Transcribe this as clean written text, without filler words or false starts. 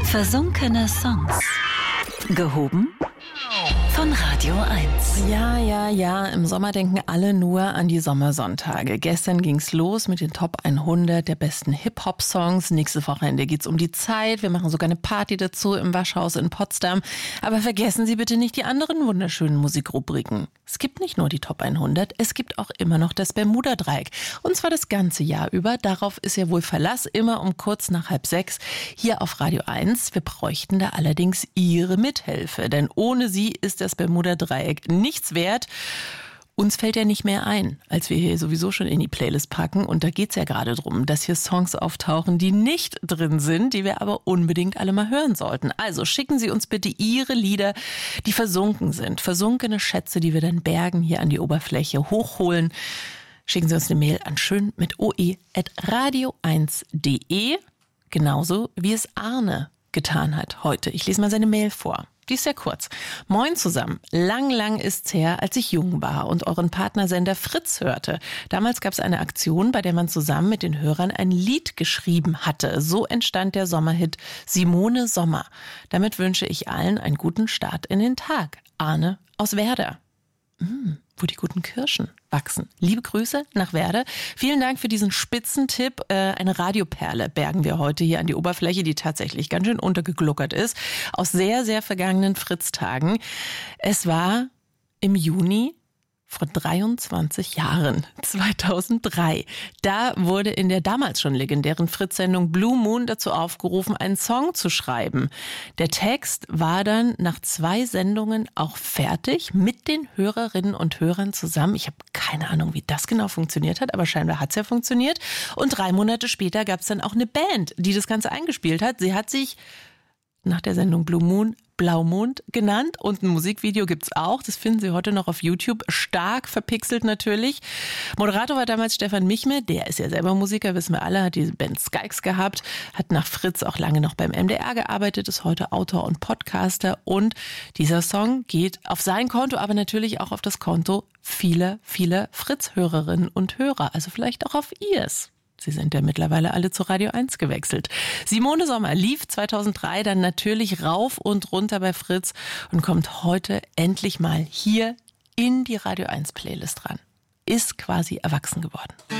Versunkene Songs. Gehoben von Radio 1. Ja, im Sommer denken alle nur an die Sommersonntage. Gestern ging's los mit den Top 100 der besten Hip-Hop-Songs. Nächste Wochenende geht's um die Zeit. Wir machen sogar eine Party dazu im Waschhaus in Potsdam. Aber vergessen Sie bitte nicht die anderen wunderschönen Musikrubriken. Es gibt nicht nur die Top 100, es gibt auch immer noch das Bermuda-Dreieck. Und zwar das ganze Jahr über. Darauf ist ja wohl Verlass, immer um kurz nach 5:30 hier auf Radio 1. Wir bräuchten da allerdings Ihre Mithilfe, denn ohne Sie ist das Bermuda-Dreieck nichts wert. Uns fällt ja nicht mehr ein, als wir hier sowieso schon in die Playlist packen. Und da geht's ja gerade drum, dass hier Songs auftauchen, die nicht drin sind, die wir aber unbedingt alle mal hören sollten. Also schicken Sie uns bitte Ihre Lieder, die versunken sind. Versunkene Schätze, die wir dann bergen, hier an die Oberfläche hochholen. Schicken Sie uns eine Mail an schön mit oe@radio1.de. Genauso wie es Arne getan hat heute. Ich lese mal seine Mail vor. Die ist sehr kurz. Moin zusammen. Lang ist's her, als ich jung war und euren Partnersender Fritz hörte. Damals gab es eine Aktion, bei der man zusammen mit den Hörern ein Lied geschrieben hatte. So entstand der Sommerhit Simone Sommer. Damit wünsche ich allen einen guten Start in den Tag. Arne aus Werder. Wo die guten Kirschen wachsen. Liebe Grüße nach Werder. Vielen Dank für diesen Spitzentipp. Eine Radioperle bergen wir heute hier an die Oberfläche, die tatsächlich ganz schön untergegluckert ist. Aus sehr, sehr vergangenen Fritz-Tagen. Es war im Juni vor 23 Jahren, 2003. Da wurde in der damals schon legendären Fritz-Sendung Blue Moon dazu aufgerufen, einen Song zu schreiben. Der Text war dann nach 2 Sendungen auch fertig mit den Hörerinnen und Hörern zusammen. Ich habe keine Ahnung, wie das genau funktioniert hat, aber scheinbar hat es ja funktioniert. Und 3 Monate später gab es dann auch eine Band, die das Ganze eingespielt hat. Sie hat sich nach der Sendung Blue Moon Blaumond genannt und ein Musikvideo gibt's auch. Das finden Sie heute noch auf YouTube. Stark verpixelt natürlich. Moderator war damals Stefan Michme. Der ist ja selber Musiker, wissen wir alle, hat diese Band Skykes gehabt, hat nach Fritz auch lange noch beim MDR gearbeitet, ist heute Autor und Podcaster. Und dieser Song geht auf sein Konto, aber natürlich auch auf das Konto vieler Fritz-Hörerinnen und Hörer. Also vielleicht auch auf Ihrs. Sie sind ja mittlerweile alle zu Radio 1 gewechselt. Simone Sommer lief 2003 dann natürlich rauf und runter bei Fritz und kommt heute endlich mal hier in die Radio 1 Playlist ran. Ist quasi erwachsen geworden.